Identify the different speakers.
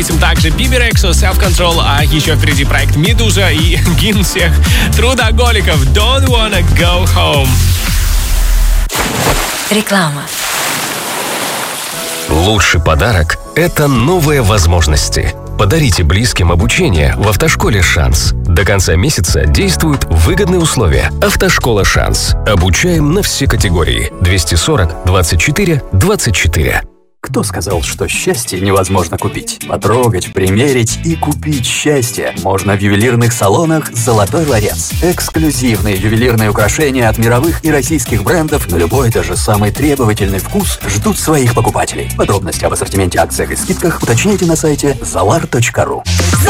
Speaker 1: Также Биби Рексо, Self Control, а еще впереди проект Медуза и гимн всех трудоголиков Don't Wanna Go Home.
Speaker 2: Реклама.
Speaker 3: Лучший подарок – это новые возможности. Подарите близким обучение в автошколе «Шанс». До конца месяца действуют выгодные условия. Автошкола «Шанс». Обучаем на все категории. 240 24 24.
Speaker 4: Кто сказал, что счастье невозможно купить? Потрогать, примерить и купить счастье можно в ювелирных салонах «Золотой ларец». Эксклюзивные ювелирные украшения от мировых и российских брендов на любой, даже самый требовательный вкус ждут своих покупателей. Подробности об ассортименте, акциях и скидках уточняйте на сайте zalar.ru.